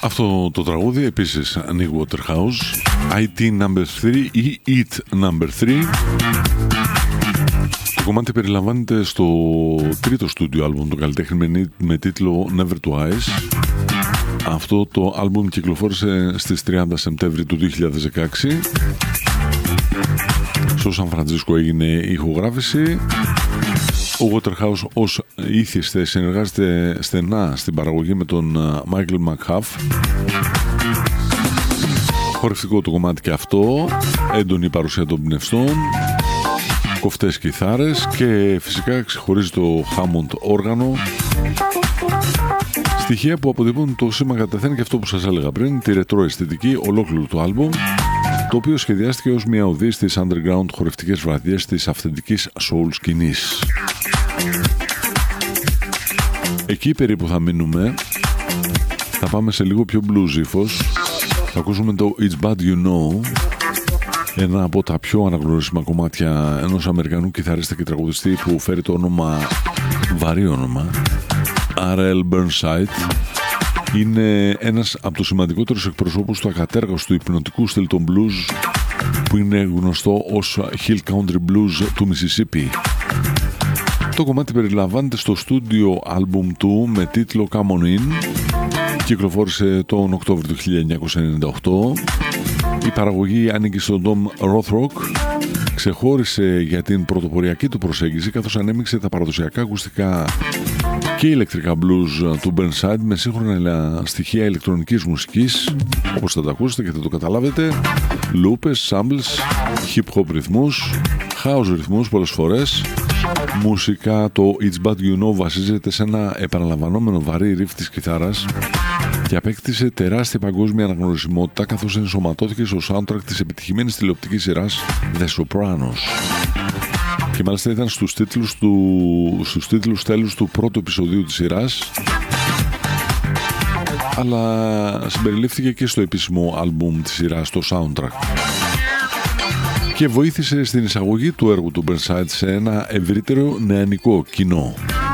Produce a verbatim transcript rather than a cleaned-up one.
Αυτό το τραγούδι επίσης Nick Waterhouse, άι τι νάμπερ θρι ή It νάμπερ θρι. Το κομμάτι περιλαμβάνεται στο τρίτο στούντιο άλμπουμ του καλλιτέχνη με τίτλο Never Twice. Αυτό το άλμπουμ κυκλοφόρησε στις τριάντα Σεπτέμβρη του δύο χιλιάδες δεκαέξι. Στο Σαν Φραντζίσκο έγινε η ηχογράφηση. Ο Waterhouse ως ήθιστε συνεργάζεται στενά στην παραγωγή με τον Michael McHuff. Χορευτικό το κομμάτι και αυτό, έντονη παρουσία των πνευστών, κοφτές κιθάρες και φυσικά ξεχωρίζει το Hammond όργανο. Στοιχεία που αποτυπώνουν το σήμα κατεθέν και αυτό που σας έλεγα πριν, τη ρετρό αισθητική ολόκληρου του άλμπουμ, το οποίο σχεδιάστηκε ως μια οδή στις underground χορευτικές βραδιές της αυθεντικής soul σκηνής. Εκεί περίπου θα μείνουμε. Θα πάμε σε λίγο πιο blues ύφος. Θα ακούσουμε το It's Bad You Know, ένα από τα πιο αναγνωρίσιμα κομμάτια ενός Αμερικανού κιθαρίστα και τραγουδιστή που φέρει το όνομα, βαρύ όνομα, αρ ελ Burnside. Είναι ένας από τους σημαντικότερους εκπροσώπους του ακατέργαστου υπνοτικού στυλ των blues, που είναι γνωστό ως Hill Country Blues του Μισισίπι. Το κομμάτι περιλαμβάνεται στο στούντιο άλμπουμ του με τίτλο Come On In. Κυκλοφόρησε τον Οκτώβριο του χίλια εννιακόσια ενενήντα οκτώ. Η παραγωγή ανήκει στον Tom Rothrock. Ξεχώρισε για την πρωτοποριακή του προσέγγιση, καθώς ανέμειξε τα παραδοσιακά ακουστικά και ηλεκτρικά blues του Burnside με σύγχρονα στοιχεία ηλεκτρονικής μουσικής, όπως θα τα ακούσετε και θα το καταλάβετε, λούπες, samples, hip hop ρυθμούς, house ρυθμούς πολλές φορές. Μουσικά το It's Bad You Know βασίζεται σε ένα επαναλαμβανόμενο βαρύ ριφ της κιθάρας και απέκτησε τεράστια παγκόσμια αναγνωρισιμότητα, καθώς ενσωματώθηκε στο soundtrack της επιτυχημένης τηλεοπτικής σειράς The Sopranos. Και μάλιστα ήταν στους τίτλους, του, στους τίτλους τέλους του πρώτου επεισοδίου της σειράς, αλλά συμπεριλήφθηκε και στο επίσημο άλμπουμ της σειράς, το soundtrack, και βοήθησε στην εισαγωγή του έργου του Burnside σε ένα ευρύτερο νεανικό κοινό.